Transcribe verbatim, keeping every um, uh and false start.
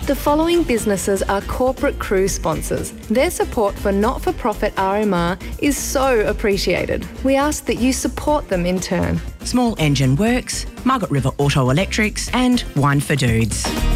The following businesses are corporate cruise sponsors. Their support for not-for-profit R M R is so appreciated. We ask that you support them in turn. Small Engine Works, Margaret River Auto Electrics and Wine for Dudes.